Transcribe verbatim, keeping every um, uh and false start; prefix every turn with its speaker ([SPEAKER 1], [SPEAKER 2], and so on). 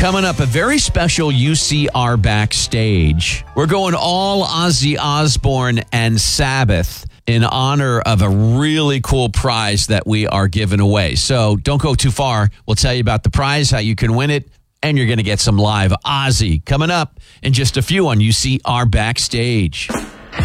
[SPEAKER 1] Coming up, a very special U C R backstage. We're going all Ozzy Osbourne and Sabbath in honor of a really cool prize that we are giving away. So don't go too far. We'll tell you about the prize, how you can win it, and you're going to get some live Ozzy coming up in just a few on U C R Backstage.